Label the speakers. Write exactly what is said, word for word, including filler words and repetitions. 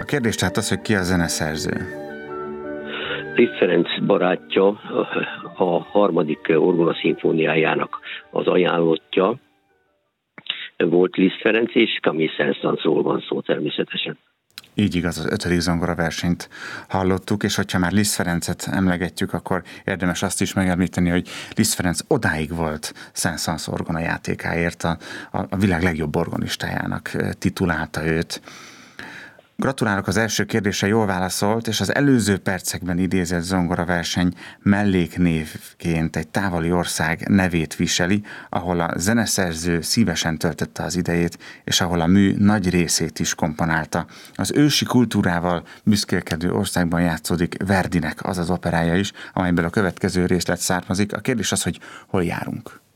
Speaker 1: kérdés tehát az, hogy ki a zeneszerző?
Speaker 2: Liszt Ferenc barátja, a harmadik orgona szimfóniájának az ajánlottja volt Liszt Ferenc, és Camille Saint-Saënsról van szó természetesen.
Speaker 1: Így igaz, az ötödik zongora versenyt hallottuk, és hogyha már Liszt Ferencet emlegetjük, akkor érdemes azt is megemlíteni, hogy Liszt Ferenc odáig volt Saint-Saëns orgona játékáért, a, a világ legjobb orgonistájának titulálta őt. Gratulálok, az első kérdésre jól válaszolt, és az előző percekben idézett zongoraverseny melléknévként egy távoli ország nevét viseli, ahol a zeneszerző szívesen töltötte az idejét, és ahol a mű nagy részét is komponálta. Az ősi kultúrával büszkélkedő országban játszódik Verdinek az az operája is, amelyből a következő részlet származik. A kérdés az, hogy hol járunk.